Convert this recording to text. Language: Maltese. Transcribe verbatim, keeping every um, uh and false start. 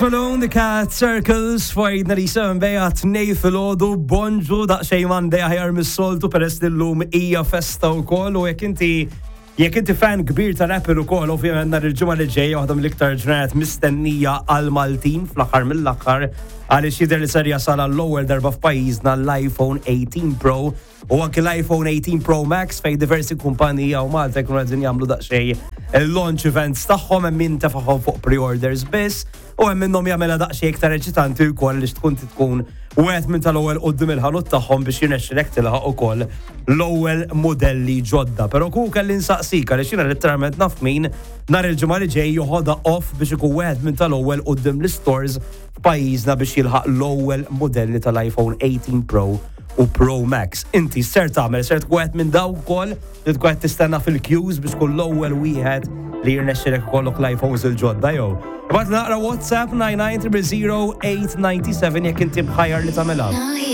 Malone the Cat Circles fwajdna li seven bejat nej fil-ħodu bonġu daqxej mande ħajar mis-soltu peress l-lum ija festa u kol u jek inti jek inti fan kbir ta' rapper u kol ovvijament nar il-ġumma li ġeja waħda mill-iktar ġranet mistennija għal-Maltin fl-axar mill-axar għalix jider li ser jasal l-ewwel darba f'pajjiżna l-iPhone eighteen Pro u anke l-iPhone eighteen Pro Max fej diversi kumpanija u Malta jkunu għedin jagħmlu daqsxej il-launch events tagħhom hemm min tefagħhom fuq pre-orders biss u hemm minnhom jagħmilha daqsxejn iktar eċitanti wkoll li tkun tkun wieħed minn tal-ewwel quddiem il-ħanut tagħhom biex jirnexxilek tilħaq ukoll l-ewwel modelli ġodda. Però ku kelli nsaqsik għaliex jiena letteralment naf min nhar il-ġimgħa li ġej joħodha off biex ikun wieħed minn tal-ewwel quddiem l-stores f'pajjiżna biex jilħaq l-ewwel modelli tal-iPhone eighteen Pro u Pro Max. Inti ser tagħmel ser tkun wieħed minn dawk ukoll li tkun qed tistenna fil-queues biex tkun l-ewwel wieħed li jirnexxilek ikollok l-iPhones il-ġodda jew. Ibgħat naqra WhatsApp nine nine zero zero eight nine seven jekk inti mħajjar li tagħmilha.